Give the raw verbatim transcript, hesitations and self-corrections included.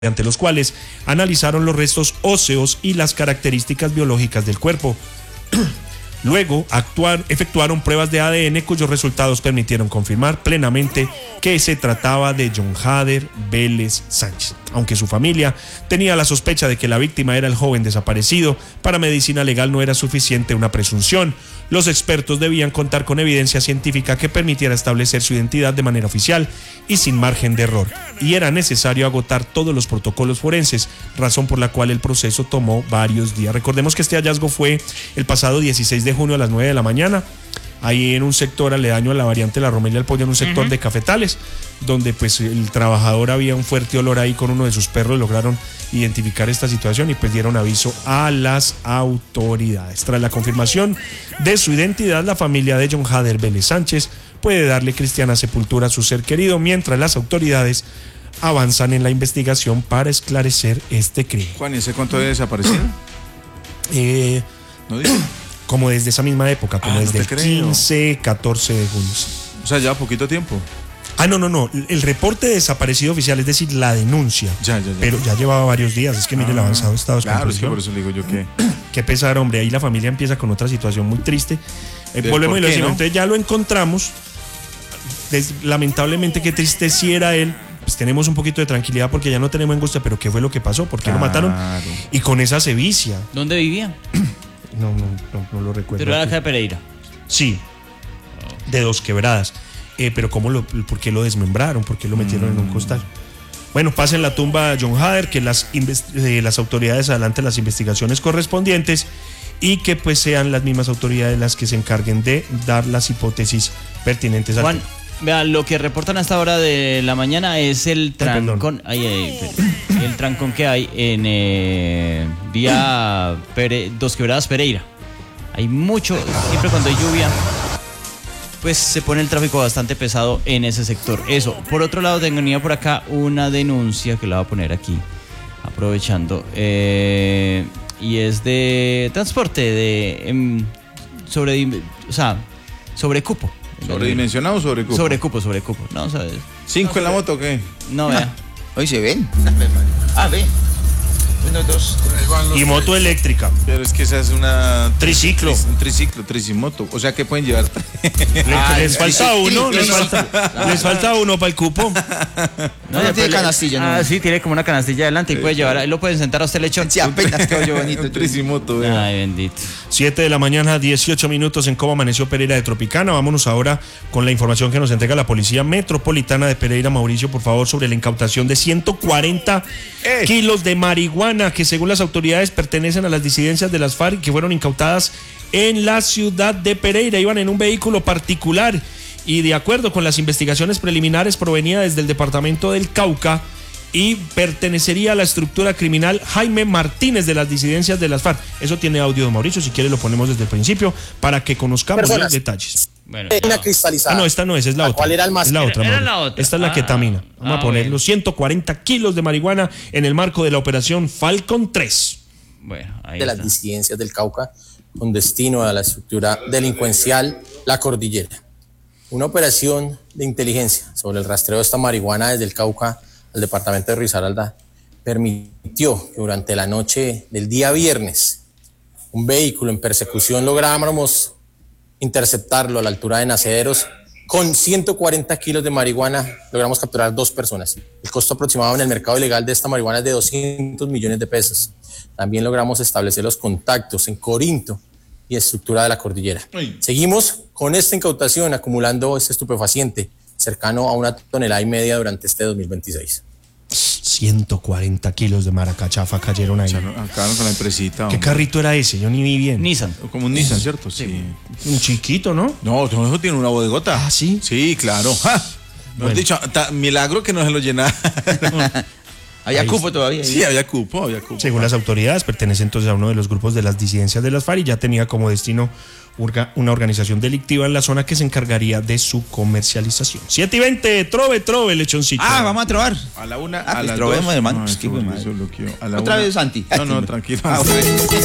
ante los cuales analizaron los restos óseos y las características biológicas del cuerpo. Luego actuar, efectuaron pruebas de A D N cuyos resultados permitieron confirmar plenamente que se trataba de John Hader Vélez Sánchez. Aunque su familia tenía la sospecha de que la víctima era el joven desaparecido, para medicina legal no era suficiente una presunción. Los expertos debían contar con evidencia científica que permitiera establecer su identidad de manera oficial y sin margen de error. Y era necesario agotar todos los protocolos forenses, razón por la cual el proceso tomó varios días. Recordemos que este hallazgo fue el pasado dieciséis de junio a las nueve de la mañana, ahí en un sector aledaño a la variante La Romelia del Pollo, en un sector uh-huh. de cafetales, donde pues el trabajador había un fuerte olor ahí con uno de sus perros. Lograron identificar esta situación y pues dieron aviso a las autoridades. Tras la confirmación de su identidad, la familia de John Hader Vélez Sánchez puede darle cristiana sepultura a su ser querido, mientras las autoridades avanzan en la investigación para esclarecer este crimen. Juan, ¿y ese cuánto de desaparecido? Eh, ¿No dice? Como desde esa misma época, como ah, desde no el quince, catorce de junio. O sea, ya poquito tiempo. Ah, no, no, no. El reporte de desaparecido oficial, es decir, la denuncia. Ya, ya, ya. Pero ya llevaba varios días. Es que mire ah, el avanzado estado de claro, es que por eso le digo yo que. Qué pesar, hombre. Ahí la familia empieza con otra situación muy triste. Eh, volvemos y lo decimos. ¿No? Entonces ya lo encontramos. Des, lamentablemente, qué triste si era él. Pues tenemos un poquito de tranquilidad porque ya no tenemos angustia. Pero ¿qué fue lo que pasó? ¿Por qué claro. lo mataron? Y con esa sevicia. ¿Dónde vivía? No, no, no, no lo recuerdo. Pero era acá de Pereira. Sí, de Dos Quebradas. Eh, pero ¿cómo lo, ¿por qué lo desmembraron? ¿Por qué lo metieron mm. en un costal? Bueno, pasa en la tumba a John Hader, que las, eh, las autoridades adelanten las investigaciones correspondientes y que pues sean las mismas autoridades las que se encarguen de dar las hipótesis pertinentes al Juan, tema. Vea, lo que reportan a esta hora de la mañana es el trancón, ay, ay, ay, el trancón que hay en eh, vía Pere, Dos Quebradas Pereira. Hay mucho, siempre cuando hay lluvia, pues se pone el tráfico bastante pesado en ese sector. Eso. Por otro lado, tenía por acá una denuncia que la voy a poner aquí, aprovechando, eh, y es de transporte de eh, sobre, o sea, sobre cupo. ¿Sobredimensionado o sobre cupo? Sobre cupo, sobre cupo. No, ¿sabes? ¿Cinco no, en la moto o qué? No, vea. Hoy se ven. Ah, ve. Uno, dos. Y moto eléctrica. Pero es que esa es una... Triciclo. Un triciclo, tricimoto. O sea, ¿qué pueden llevar? Ah, les falta uno, les falta, les falta uno para el cupo. No, no tiene canastilla. Ah, no. sí, tiene como una canastilla adelante y puede llevar, ahí lo pueden sentar a usted lechón. Sí, apenas quedó yo bonito. Un tricimoto, vea. Ay, bendito. siete de la mañana, dieciocho minutos en cómo amaneció Pereira de Tropicana. Vámonos ahora con la información que nos entrega la Policía Metropolitana de Pereira. Mauricio, por favor, sobre la incautación de ciento cuarenta eh. kilos de marihuana que según las autoridades pertenecen a las disidencias de las FARC y que fueron incautadas en la ciudad de Pereira. Iban en un vehículo particular y de acuerdo con las investigaciones preliminares provenía desde el departamento del Cauca y pertenecería a la estructura criminal Jaime Martínez de las disidencias de las FARC. Eso tiene audio de Mauricio, si quiere lo ponemos desde el principio para que conozcamos Personas. los detalles. Bueno, una cristalizada. Ah, no, esta no es, es la otra. ¿Cuál era el más? Es la otra, era, era la otra. Esta es la ah, ketamina. Vamos ah, a poner bueno. los ciento cuarenta kilos de marihuana en el marco de la operación Falcon tres. Bueno, ahí de está. Las disidencias del Cauca con destino a la estructura delincuencial La Cordillera. Una operación de inteligencia sobre el rastreo de esta marihuana desde el Cauca al departamento de Risaralda permitió que durante la noche del día viernes un vehículo en persecución lográramos interceptarlo a la altura de Nacederos con ciento cuarenta kilos de marihuana. Logramos capturar dos personas. El costo aproximado en el mercado ilegal de esta marihuana es de doscientos millones de pesos. También logramos establecer los contactos en Corinto y estructura de La Cordillera. Ay. Seguimos con esta incautación acumulando este estupefaciente cercano a una tonelada y media durante este dos mil veintiséis. ciento cuarenta kilos de maracachafa cayeron ahí. Acabaron con la empresita. ¿Qué carrito era ese? Yo ni vi bien. Nissan. Como un Nissan, ¿cierto? Sí. sí. Un chiquito, ¿no? No, todo eso tiene una bodegota. Ah, ¿sí? Sí, claro. ¡Ja! Bueno. Dicho, ta, milagro que no se lo llenara. ¿Había cupo todavía? Sí, había cupo, había cupo. Según las autoridades, pertenece entonces a uno de los grupos de las disidencias de las FARC y ya tenía como destino una organización delictiva en la zona que se encargaría de su comercialización. siete y veinte, trove, trove, lechoncito. Ah, vamos a trobar. A la una, ah, a las trovemos, dos. hermano. No, pues, eso, eso, eso, a la Otra una. vez, Santi. No, no, tranquilo. Ah,